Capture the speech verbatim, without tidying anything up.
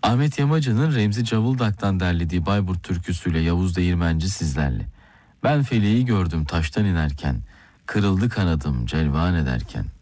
Ahmet Yamacı'nın Remzi Cavuldak'tan derlediği Bayburt türküsüyle Yavuz Değirmenci sizlerle. Ben feleği gördüm taştan inerken, kırıldı kanadım celvan ederken.